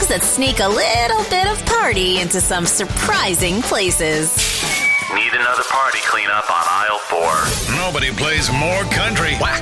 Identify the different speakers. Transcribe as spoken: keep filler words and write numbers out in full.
Speaker 1: that sneak a little bit of party into some surprising places.
Speaker 2: Need another party cleanup on aisle four.
Speaker 3: Nobody plays more country. Whack.